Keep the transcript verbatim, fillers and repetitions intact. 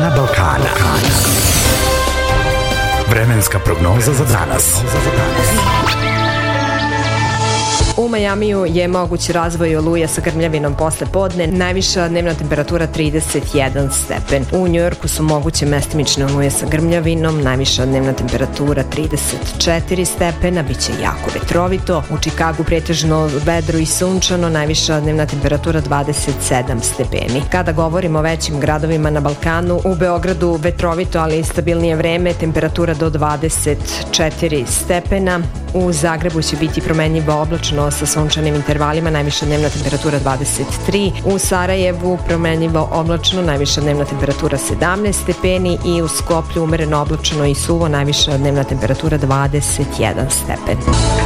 strana Balkana. Vremenska prognoza za danas. U Majamiju je moguć razvoj oluje sa grmljavinom posle podne, najviša dnevna temperatura trideset jedan stepen. U Njujorku su moguće mestimične oluje sa grmljavinom, najviša dnevna temperatura trideset četiri stepena, bit će jako vetrovito. U Čikagu pretežno vedro i sunčano, najviša dnevna temperatura dvadeset sedam stepeni. Kada govorimo o većim gradovima na Balkanu, u Beogradu vetrovito, ali i stabilnije vreme, temperatura do dvadeset četiri stepena. U Zagrebu će biti promenljivo oblačno sa sunčanim intervalima, najviša dnevna temperatura dvadeset tri. U Sarajevu promenljivo oblačno, najviša dnevna temperatura sedamnaest stepeni i u Skoplju umereno oblačno i suvo, najviša dnevna temperatura dvadeset jedan stepen.